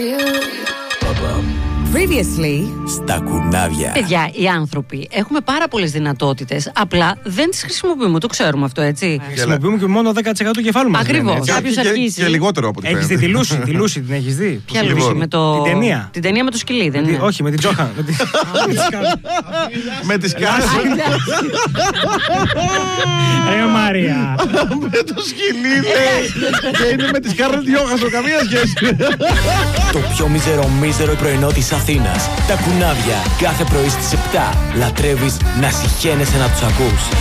Previously στα κουνάβια. Παιδιά, οι άνθρωποι έχουμε πάρα πολλές δυνατότητες. Απλά δεν τις χρησιμοποιούμε. Το ξέρουμε αυτό, έτσι. Χρησιμοποιούμε και μόνο 10% του κεφάλου μας. Ακριβώς. Κάποιος αρχίζει. Και λιγότερο από ό,τι Έχεις δει φαίνεται. τη Λούση, την έχεις δει? Ποια Λούση, με το. Την ταινία. Την ταινία με το σκυλί, δεν είναι? Όχι, με την Τζόχαν. Με τις κάρσεις. Μαρία. Με το σκυλί, λέει. Και είναι με τις Σκάρλετ Γιόχανσον, καμία σχέση. Το πιο μίζερο πρωινό της Αθήνας. Τα κουνάβια. Κάθε πρωί στις 7. Λατρεύεις να συχαίνεσαι να τους ακούς.